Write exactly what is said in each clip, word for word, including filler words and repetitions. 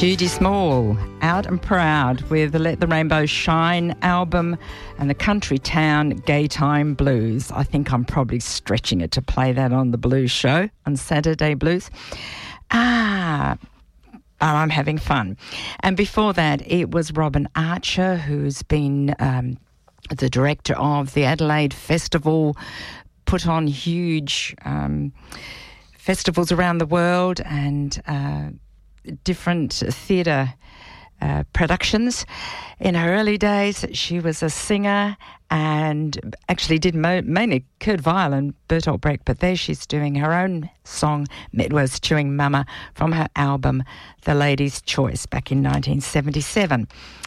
Judy Small, Out and Proud with the Let the Rainbow Shine album and the Country Town Gaytime Blues. I think I'm probably stretching it to play that on the Blues Show, on Saturday Blues. Ah, I'm having fun. And before that, it was Robin Archer, who's been um, the director of the Adelaide Festival, put on huge um, festivals around the world and uh, different theatre uh, productions. In her early days, she was a singer and actually did mo- mainly Kurt Weill and Bertolt Brecht, but there she's doing her own song, Midwest Chewing Mama, from her album The Lady's Choice back in nineteen seventy-seven.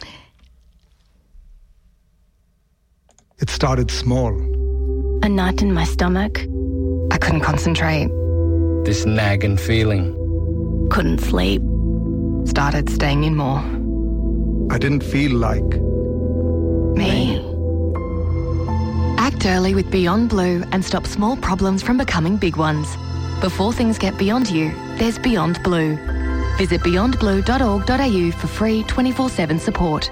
It started small. A knot in my stomach. I couldn't concentrate. This nagging feeling. Couldn't sleep. Started staying in more. I didn't feel like... Me. Act early with Beyond Blue and stop small problems from becoming big ones. Before things get beyond you, there's Beyond Blue. Visit beyond blue dot org dot a u for free twenty-four seven support.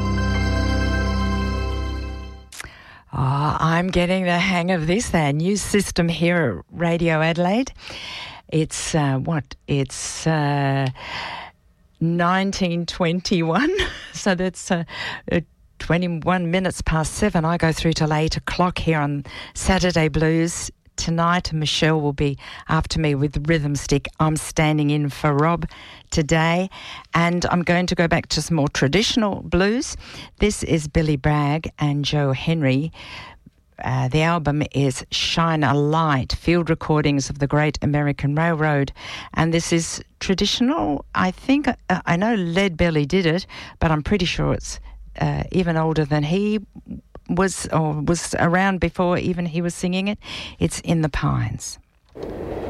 Oh, I'm getting the hang of this, their new system here at Radio Adelaide. It's, uh, what, it's uh, nineteen twenty-one, so that's uh, uh, twenty-one minutes past seven. I go through till eight o'clock here on Saturday Blues. Tonight, Michelle will be after me with the Rhythm Stick. I'm standing in for Rob today, and I'm going to go back to some more traditional blues. This is Billy Bragg and Joe Henry. Uh, the album is Shine a Light, field recordings of the Great American Railroad. And this is traditional. I think, uh, I know Lead Belly did it, but I'm pretty sure it's uh, even older than he was, or was around before even he was singing it. It's In the Pines.